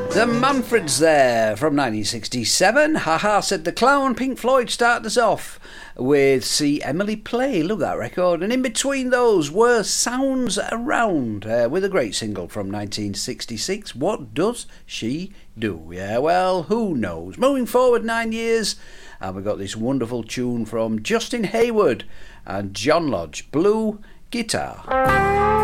The Manfreds there from 1967. Haha, said the clown. Pink Floyd started us off with See Emily Play. Love that record. And in between those were Sounds Around with a great single from 1966. What does she do? Yeah, well, who knows? Moving forward 9 years, and we got this wonderful tune from Justin Hayward and John Lodge, Blue Guitar.